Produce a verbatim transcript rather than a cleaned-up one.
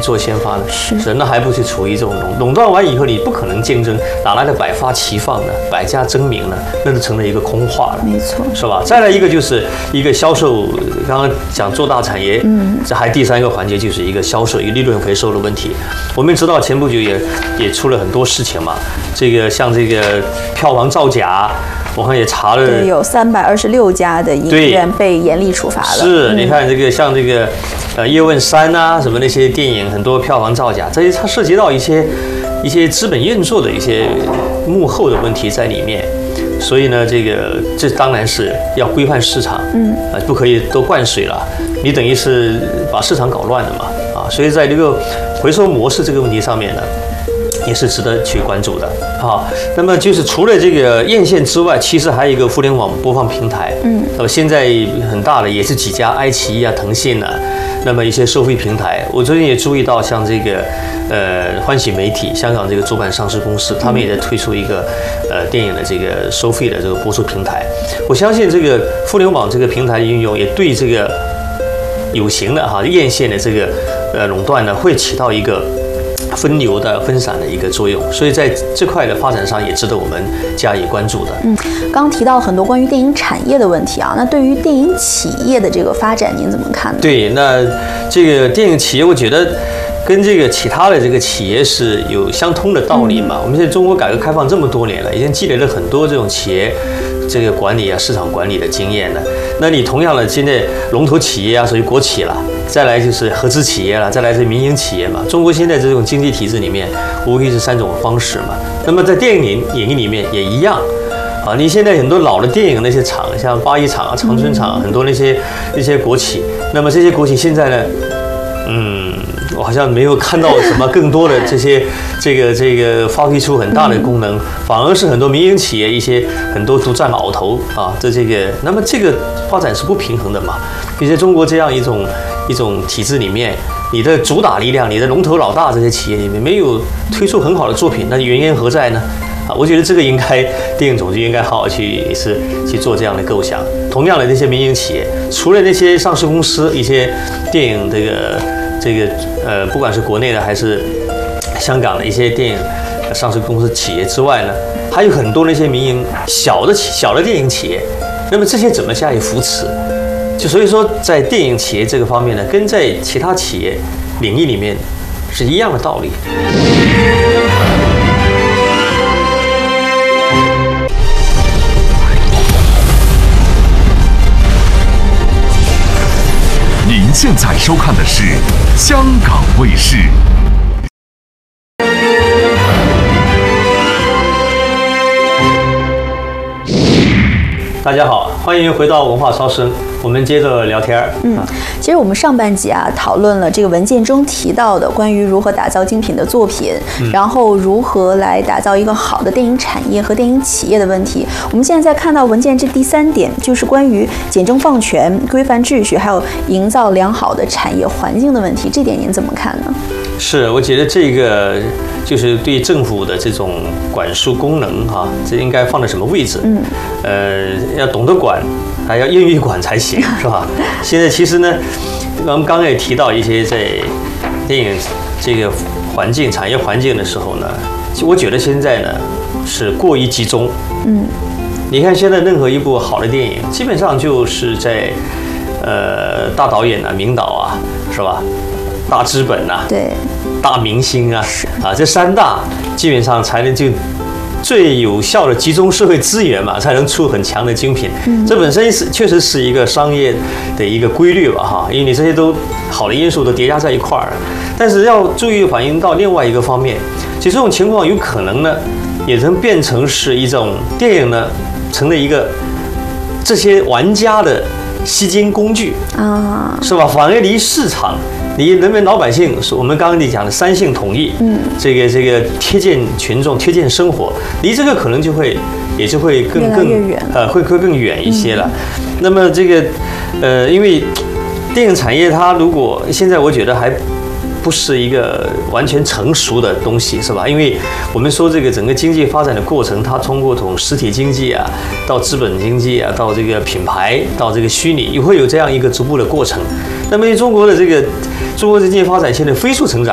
做先发呢？ 是， 是那还不是处于这种垄垄断完以后，你不可能竞争，哪来的百花齐放呢？百家争鸣呢？那就成了一个空话了， 没错， 是吧？再来一个就是一个销售，刚刚讲做大产业，嗯，这还第三个环节就是一个销售，一个利润回收的问题。我们知道前不久也也出了很多事情嘛，这个像这个票房造假。我看也查了， 对，有三百二十六家的影院被严厉处罚了。 是，嗯、你看这个像这个，呃，叶问三啊，什么那些电影，很多票房造假，这些它涉及到一些一些资本运作的一些幕后的问题在里面。所以呢，这个这当然是要规范市场，嗯，啊、呃，不可以都灌水了，你等于是把市场搞乱了嘛，啊，所以在这个回收模式这个问题上面呢。也是值得去关注的啊。那么就是除了这个院线之外，其实还有一个互联网播放平台。嗯，那么现在很大的也是几家，爱奇艺啊、腾讯啊，那么一些收费平台。我最近也注意到，像这个呃欢喜媒体，香港这个主板上市公司，他们也在推出一个呃电影的这个收费的这个播出平台。我相信这个互联网这个平台的运用，也对这个有形的哈院线的这个呃垄断呢，会起到一个分流的分散的一个作用，所以在这块的发展上也值得我们加以关注的。 嗯，刚刚提到很多关于电影产业的问题啊，那对于电影企业的这个发展，您怎么看呢？ 对，那这个电影企业，我觉得跟这个其他的这个企业是有相通的道理嘛。嗯、我们现在中国改革开放这么多年了，已经积累了很多这种企业这个管理啊、市场管理的经验了。那你同样的，现在龙头企业啊，属于国企了。再来就是合资企业了，再来是民营企业嘛。中国现在这种经济体制里面，无非是三种方式嘛。那么在电影领域里面也一样，啊，你现在很多老的电影那些厂，像八一厂啊、长春厂，很多那些那些国企，那么这些国企现在呢，嗯，我好像没有看到什么更多的这些这个这个发挥出很大的功能，反而是很多民营企业一些很多独占鳌头啊，这这个，那么这个发展是不平衡的嘛。比如在中国这样一种一种体制里面，你的主打力量，你的龙头老大这些企业里面没有推出很好的作品，那原因何在呢？啊，我觉得这个应该电影总局应该好好去也是去做这样的构想。同样的，那些民营企业，除了那些上市公司，一些电影这个这个呃，不管是国内的还是香港的一些电影上市公司企业之外呢，还有很多那些民营小的小的电影企业。那么这些怎么加以扶持？就所以说，在电影企业这个方面呢，跟在其他企业领域里面是一样的道理。 您现在收看的是香港卫视。 大家好，欢迎回到文化烧声，我们接着聊天。 嗯，其实我们上半集啊讨论了这个文件中提到的关于如何打造精品的作品，嗯、然后如何来打造一个好的电影产业和电影企业的问题。我们现在在看到文件这第三点，就是关于简政放权、规范秩序，还有营造良好的产业环境的问题。这点您怎么看呢？ 是，我觉得这个就是对政府的这种管束功能哈、啊，这应该放在什么位置？嗯，呃，要懂得管，还要愿意管才行，是吧？现在其实呢，我们刚刚也提到一些在电影这个环境、产业环境的时候呢，我觉得现在呢是过于集中。嗯，你看现在任何一部好的电影，基本上就是在呃大导演啊、名导啊，是吧？大资本呐、啊， 对， 大明星啊，啊，这三大基本上才能就最有效的集中社会资源嘛，才能出很强的精品。嗯、这本身是确实是一个商业的一个规律吧，哈，因为你这些都好的因素都叠加在一块儿。但是要注意反映到另外一个方面，其实这种情况有可能呢，也能变成是一种电影呢，成了一个这些玩家的吸金工具啊，是吧？反而离市场。你人民老百姓，我们刚刚你讲的三性统一，嗯，这个这个贴近群众、贴近生活，离这个可能就会也就会更更呃会会更远一些了。嗯、那么这个呃，因为电影产业它如果现在我觉得还不是一个完全成熟的东西，是吧？因为我们说这个整个经济发展的过程，它通过从实体经济啊，到资本经济啊，到这个品牌，到这个虚拟，也会有这样一个逐步的过程。那么中国的这个中国的经济发展现在飞速成长。